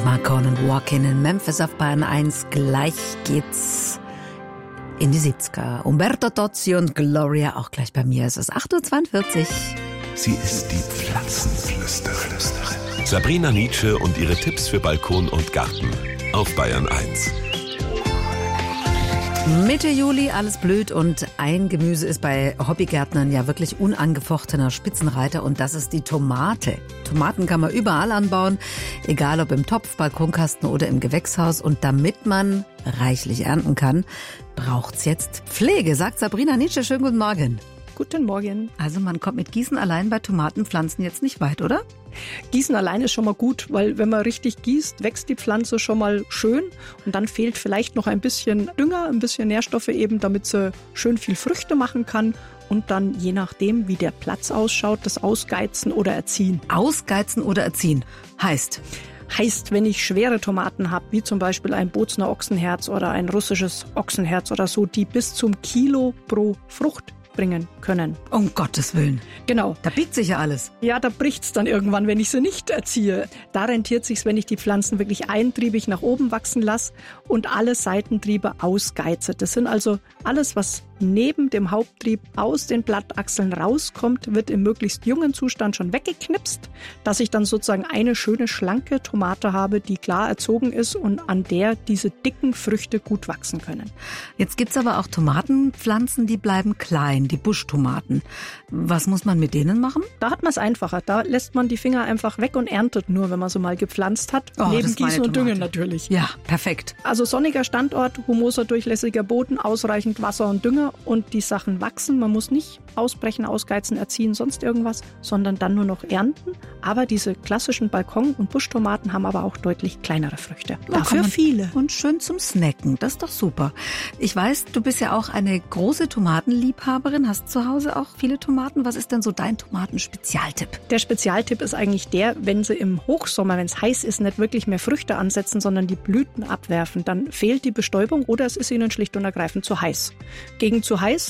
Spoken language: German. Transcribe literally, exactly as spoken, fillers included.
Marcon und Walkin' in Memphis auf Bayern eins. Gleich geht's in die siebziger. Umberto Tozzi und Gloria auch gleich bei mir. Es ist acht Uhr zweiundvierzig. Sie ist die Pflanzenflüsterin. Sabrina Nitzsche und ihre Tipps für Balkon und Garten auf Bayern eins. Mitte Juli, alles blüht und ein Gemüse ist bei Hobbygärtnern ja wirklich unangefochtener Spitzenreiter und das ist die Tomate. Tomaten kann man überall anbauen, egal ob im Topf, Balkonkasten oder im Gewächshaus. Und damit man reichlich ernten kann, braucht's jetzt Pflege, sagt Sabrina Nitzsche. Schönen guten Morgen. Guten Morgen. Also man kommt mit Gießen allein bei Tomatenpflanzen jetzt nicht weit, oder? Gießen allein ist schon mal gut, weil wenn man richtig gießt, wächst die Pflanze schon mal schön und dann fehlt vielleicht noch ein bisschen Dünger, ein bisschen Nährstoffe eben, damit sie schön viel Früchte machen kann und dann je nachdem, wie der Platz ausschaut, das ausgeizen oder erziehen. Ausgeizen oder erziehen heißt? Heißt, wenn ich schwere Tomaten habe, wie zum Beispiel ein Bozner Ochsenherz oder ein russisches Ochsenherz oder so, die bis zum Kilo pro Frucht bringen können. Um Gottes Willen. Genau. Da biegt sich ja alles. Ja, da bricht's dann irgendwann, wenn ich sie nicht erziehe. Da rentiert sich's, wenn ich die Pflanzen wirklich eintriebig nach oben wachsen lasse und alle Seitentriebe ausgeize. Das sind also alles, was neben dem Haupttrieb aus den Blattachseln rauskommt, wird im möglichst jungen Zustand schon weggeknipst, dass ich dann sozusagen eine schöne, schlanke Tomate habe, die klar erzogen ist und an der diese dicken Früchte gut wachsen können. Jetzt gibt's aber auch Tomatenpflanzen, die bleiben klein, die Buschtomaten. Was muss man mit denen machen? Da hat man es einfacher. Da lässt man die Finger einfach weg und erntet nur, wenn man sie mal gepflanzt hat. Oh, neben Gießen und Düngen natürlich. Ja, perfekt. Also sonniger Standort, humoser, durchlässiger Boden, ausreichend Wasser und Dünger und die Sachen wachsen. Man muss nicht ausbrechen, ausgeizen, erziehen, sonst irgendwas, sondern dann nur noch ernten. Aber diese klassischen Balkon- und Buschtomaten haben aber auch deutlich kleinere Früchte. Ja, dafür viele. Und schön zum Snacken. Das ist doch super. Ich weiß, du bist ja auch eine große Tomatenliebhaberin, hast zu Hause auch viele Tomaten. Was ist denn so dein Tomatenspezialtipp? Der Spezialtipp ist eigentlich der, wenn sie im Hochsommer, wenn es heiß ist, nicht wirklich mehr Früchte ansetzen, sondern die Blüten abwerfen, dann fehlt die Bestäubung oder es ist ihnen schlicht und ergreifend zu heiß. Gegen zu heiß